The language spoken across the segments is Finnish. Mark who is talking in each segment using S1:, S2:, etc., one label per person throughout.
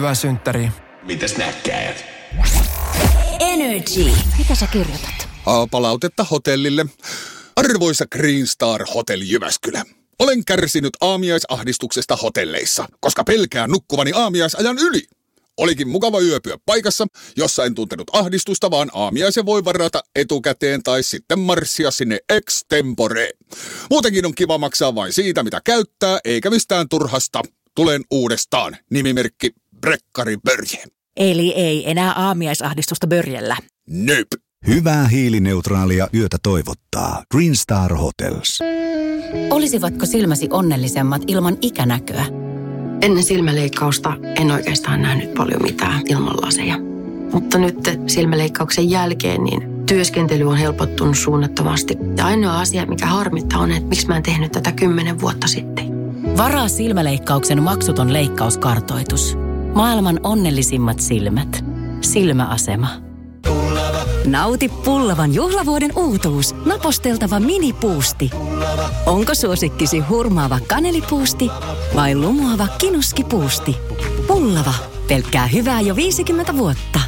S1: hyvää synttäriä.
S2: Mitäs näkkäät?
S3: Energy. Mitä sä kirjoitat?
S4: Palautetta hotellille. Arvoisa Green Star Hotel Jyväskylä. Olen kärsinyt aamiaisahdistuksesta hotelleissa, koska pelkään nukkuvani aamiaisajan yli. Olikin mukava yöpyä paikassa, jossa en tuntenut ahdistusta, vaan aamiaisen voi varata etukäteen tai sitten marssia sinne extempore. Muutenkin on kiva maksaa vain siitä, mitä käyttää, eikä mistään turhasta. Tulen uudestaan. Nimimerkki Brekkari Börje.
S3: Eli ei enää aamiaisahdistusta Börjellä.
S4: Nöp.
S5: Hyvää hiilineutraalia yötä toivottaa Green Star Hotels.
S6: Olisivatko silmäsi onnellisemmat ilman ikänäköä?
S7: Ennen silmäleikkausta en oikeastaan nähnyt paljon mitään ilman laseja. Mutta nyt silmäleikkauksen jälkeen niin työskentely on helpottunut suunnattomasti. Ja ainoa asia, mikä harmittaa, on, että miksi mä en tehnyt tätä 10 vuotta sitten.
S6: Varaa silmäleikkauksen maksuton leikkauskartoitus. Maailman onnellisimmat silmät. Silmäasema.
S3: Nauti Pullavan juhlavuoden uutuus. Naposteltava minipuusti. Onko suosikkisi hurmaava kanelipuusti vai lumoava kinuskipuusti? Pullava. Pelkkää hyvää jo 50 vuotta.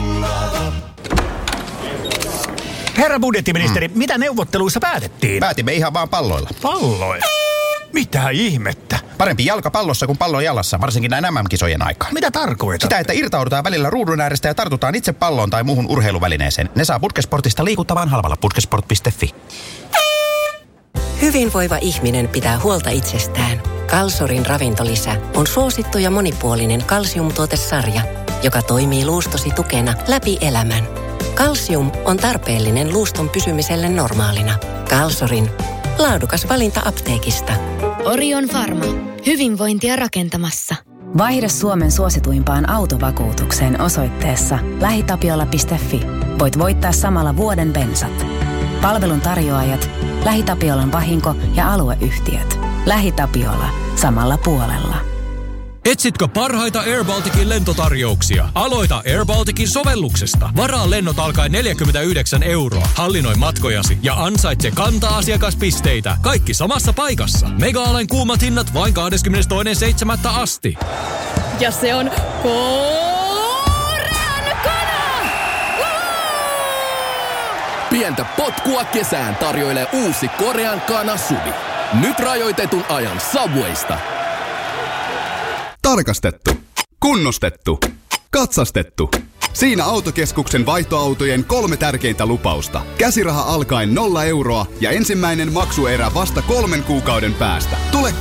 S8: Herra budjettiministeri, mitä neuvotteluissa päätettiin?
S9: Päätimme ihan vaan palloilla.
S8: Palloilla? Mitä ihmettä?
S9: Parempi jalkapallossa kuin pallo jalassa, varsinkin näin MM-kisojen aikaan.
S8: Mitä tarkoitat?
S9: Sitä, että irtaudutaan välillä ruudun äärestä ja tartutaan itse palloon tai muuhun urheiluvälineeseen. Ne saa Putkesportista liikuttavan halvalla putkesport.fi.
S10: Hyvinvoiva ihminen pitää huolta itsestään. Kalsorin ravintolisä on suosittu ja monipuolinen kalsiumtuotesarja, joka toimii luustosi tukena läpi elämän. Kalsium on tarpeellinen luuston pysymiselle normaalina. Kalsorin. Laadukas valinta apteekista.
S11: Orion Pharma. Hyvinvointia rakentamassa.
S12: Vaihda Suomen suosituimpaan autovakuutukseen osoitteessa lähitapiola.fi. Voit voittaa samalla vuoden bensat. Palvelun tarjoajat, LähiTapiolan vahinko- ja alueyhtiöt. LähiTapiola. Samalla puolella.
S13: Etsitkö parhaita Air Balticin lentotarjouksia? Aloita Air Balticin sovelluksesta. Varaa lennot alkaen 49 €. Hallinnoi matkojasi ja ansaitse kanta-asiakaspisteitä. Kaikki samassa paikassa. Mega-alen kuumat hinnat vain 22.7. asti.
S11: Ja se on Korean kana!
S14: Pientä potkua kesään tarjoilee uusi Korean kana Sudi. Nyt rajoitetun ajan Subwaysta.
S15: Tarkastettu, kunnostettu, katsastettu. Siinä Autokeskuksen vaihtoautojen 3 tärkeintä lupausta. Käsiraha alkaen 0 € ja ensimmäinen maksuerä vasta 3 kuukauden päästä. Tule